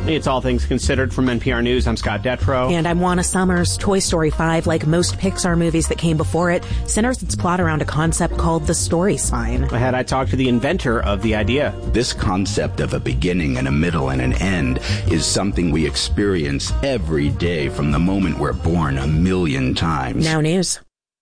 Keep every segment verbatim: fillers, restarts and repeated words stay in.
It's All Things Considered from N P R News. I'm Scott Detrow. And I'm Juana Summers. Toy Story five, like most Pixar movies that came before it, centers its plot around a concept called the story sign. Ahead, I talked to the inventor of the idea. This concept of a beginning and a middle and an end is something we experience every day from the moment we're born a million times. Now news.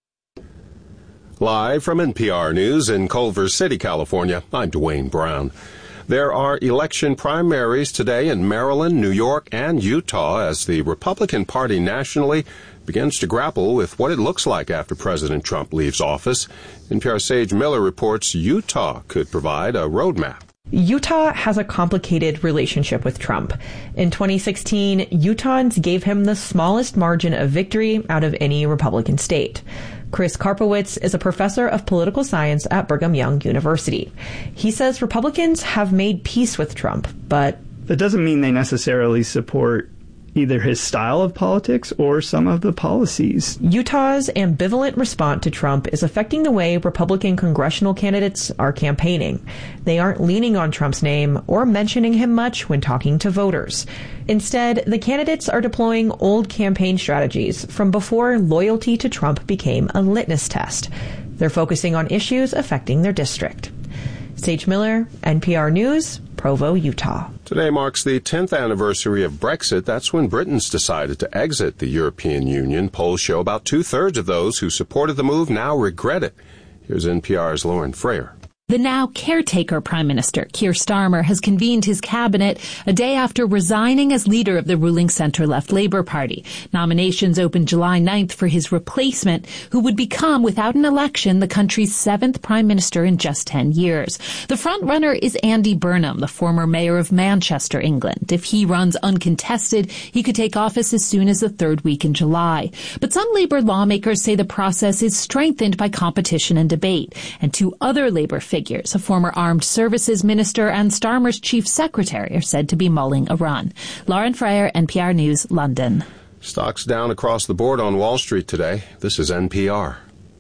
Live from N P R News in Culver City, California, I'm Dwayne Brown. There are election primaries today in Maryland, New York, and Utah as the Republican Party nationally begins to grapple with what it looks like after President Trump leaves office. N P R's Sage Miller reports Utah could provide a roadmap. Utah has a complicated relationship with Trump. In twenty sixteen, Utahns gave him the smallest margin of victory out of any Republican state. Chris Karpowitz is a professor of political science at Brigham Young University. He says Republicans have made peace with Trump, but that doesn't mean they necessarily support either his style of politics or some of the policies. Utah's ambivalent response to Trump is affecting the way Republican congressional candidates are campaigning. They aren't leaning on Trump's name or mentioning him much when talking to voters. Instead, the candidates are deploying old campaign strategies from before loyalty to Trump became a litmus test. They're focusing on issues affecting their district. Sage Miller, N P R News, Provo, Utah. Today marks the tenth anniversary of Brexit. That's when Britain's decided to exit the European Union. Polls show about two-thirds of those who supported the move now regret it. Here's N P R's Lauren Frayer. The now caretaker Prime Minister, Keir Starmer, has convened his cabinet a day after resigning as leader of the ruling centre-left Labour Party. Nominations open July ninth for his replacement, who would become, without an election, the country's seventh Prime Minister in just ten years. The front-runner is Andy Burnham, the former mayor of Manchester, England. If he runs uncontested, he could take office as soon as the third week in July. But some Labour lawmakers say the process is strengthened by competition and debate. And two other Labour figures, a former Armed Services Minister and Starmer's Chief Secretary, are said to be mulling a run. Lauren Frayer, N P R News, London. Stocks down across the board on Wall Street today. This is N P R.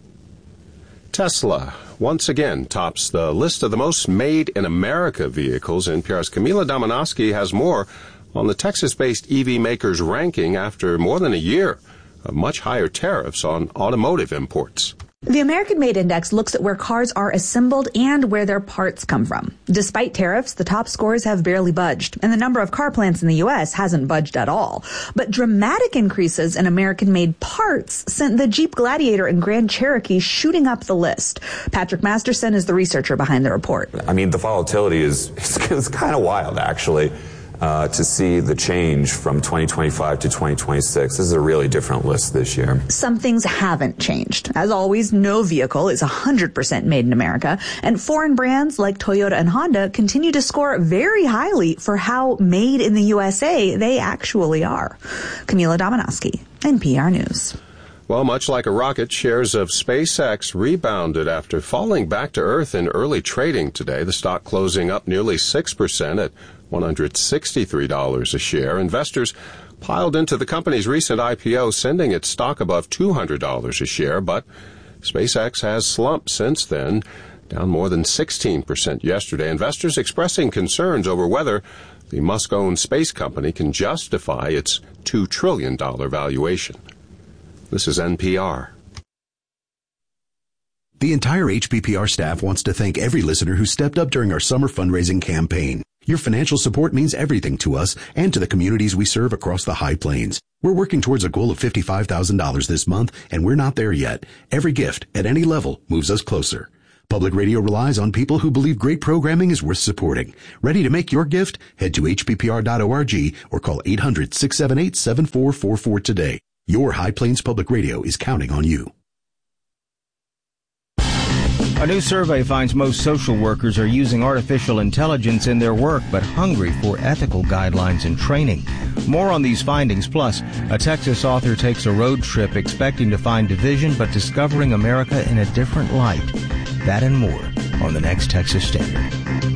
Tesla once again tops the list of the most made-in-America vehicles. N P R's Camila Domonoske has more on the Texas-based E V maker's ranking after more than a year of much higher tariffs on automotive imports. The American-Made Index looks at where cars are assembled and where their parts come from. Despite tariffs, the top scores have barely budged, and the number of car plants in the U S hasn't budged at all. But dramatic increases in American-made parts sent the Jeep Gladiator and Grand Cherokee shooting up the list. Patrick Masterson is the researcher behind the report. I mean, the volatility is it's, it's kind of wild, actually. Uh, to see the change from twenty twenty-five to twenty twenty-six. This is a really different list this year. Some things haven't changed. As always, no vehicle is one hundred percent made in America, and foreign brands like Toyota and Honda continue to score very highly for how made in the U S A they actually are. Camila Domonoske, N P R News. Well, much like a rocket, shares of SpaceX rebounded after falling back to earth in early trading today. The stock closing up nearly six percent at one hundred sixty-three dollars a share. Investors piled into the company's recent I P O, sending its stock above two hundred dollars a share, but SpaceX has slumped since then, down more than sixteen percent yesterday. Investors expressing concerns over whether the Musk-owned space company can justify its two trillion dollars valuation. This is N P R. The entire H P P R staff wants to thank every listener who stepped up during our summer fundraising campaign. Your financial support means everything to us and to the communities we serve across the High Plains. We're working towards a goal of fifty-five thousand dollars this month, and we're not there yet. Every gift, at any level, moves us closer. Public radio relies on people who believe great programming is worth supporting. Ready to make your gift? Head to H P P R dot org or call eight hundred, six seven eight, seven four four four today. Your High Plains Public Radio is counting on you. A new survey finds most social workers are using artificial intelligence in their work, but hungry for ethical guidelines and training. More on these findings, plus a Texas author takes a road trip expecting to find division, but discovering America in a different light. That and more on the next Texas Standard.